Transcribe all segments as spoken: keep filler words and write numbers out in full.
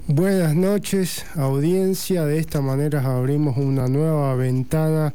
Buenas noches, audiencia. De esta manera abrimos una nueva ventana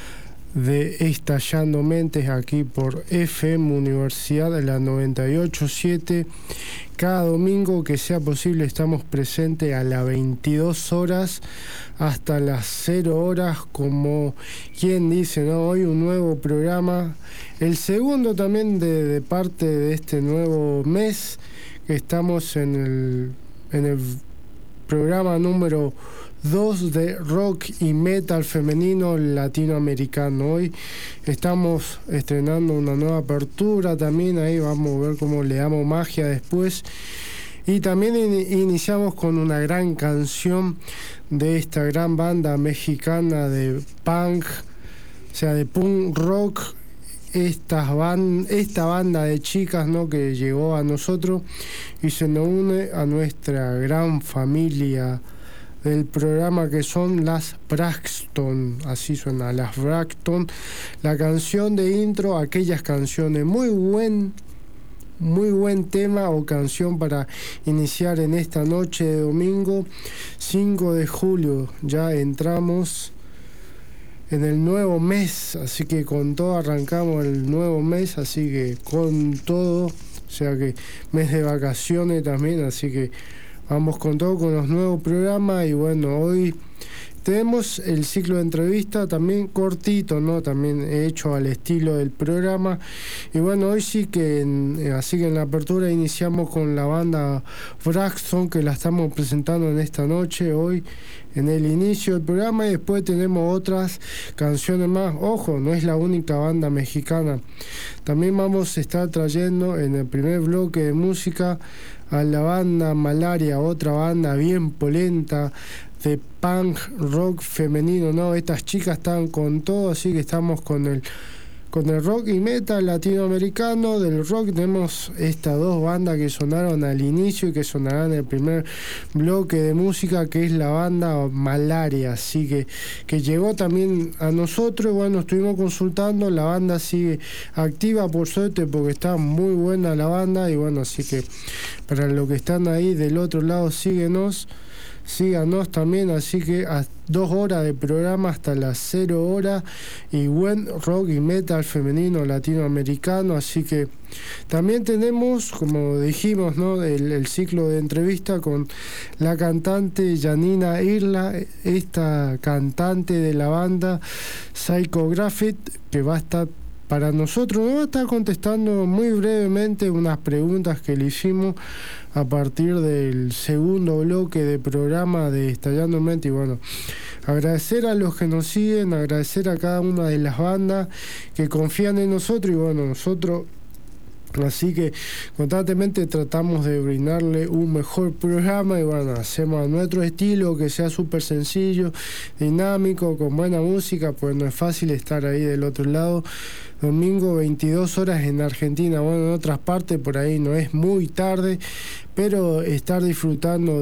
de Estallando Mentes aquí por F M Universidad de la noventa y ocho punto siete. Cada domingo que sea posible estamos presentes a las veintidós horas hasta las cero horas, como quien dice, ¿no? Hoy un nuevo programa, el segundo también de, de parte de este nuevo mes, que estamos en el, en el programa número dos de rock y metal femenino latinoamericano. Hoy estamos estrenando una nueva apertura también, ahí vamos a ver cómo le damos magia después. Y también in- iniciamos con una gran canción de esta gran banda mexicana de punk, o sea, de punk rock. Estas ban- esta banda de chicas, ¿no?, que llegó a nosotros y se nos une a nuestra gran familia del programa, que son las Braxton. Así suena, las Braxton. La canción de intro, aquellas canciones, muy buen muy buen tema o canción para iniciar en esta noche de domingo cinco de julio. Ya entramos en el nuevo mes, así que con todo arrancamos el nuevo mes, así que con todo, o sea que mes de vacaciones también, así que vamos con todo con los nuevos programas. Y bueno, hoy tenemos el ciclo de entrevista también cortito, ¿no? También hecho al estilo del programa. Y bueno, hoy sí que, en, así que en la apertura iniciamos con la banda Braxton, que la estamos presentando en esta noche, hoy, en el inicio del programa. Y después tenemos otras canciones más. Ojo, no es la única banda mexicana. También vamos a estar trayendo en el primer bloque de música a la banda Malaria, otra banda bien polenta de punk rock femenino, ¿no? Estas chicas están con todo, así que estamos con el con el rock y metal latinoamericano. Del rock tenemos estas dos bandas que sonaron al inicio y que sonarán en el primer bloque de música, que es la banda Malaria, así que, que llegó también a nosotros. Bueno, estuvimos consultando, la banda sigue activa por suerte, porque está muy buena la banda. Y bueno, así que para los que están ahí del otro lado, síguenos. Síganos también, así que a dos horas de programa hasta las cero horas y buen rock y metal femenino latinoamericano. Así que también tenemos, como dijimos, ¿no?, el, el ciclo de entrevista con la cantante Janina Irla, esta cantante de la banda Psychographic, que va a estar para nosotros, nos va a estar contestando muy brevemente unas preguntas que le hicimos a partir del segundo bloque de programa de Estallando Mente. Y bueno, agradecer a los que nos siguen, agradecer a cada una de las bandas que confían en nosotros. Y bueno, nosotros así que constantemente tratamos de brindarle un mejor programa. Y bueno, hacemos a nuestro estilo, que sea súper sencillo, dinámico, con buena música, pues no es fácil estar ahí del otro lado. Domingo, veintidós horas en Argentina. Bueno, en otras partes por ahí no es muy tarde, pero estar disfrutando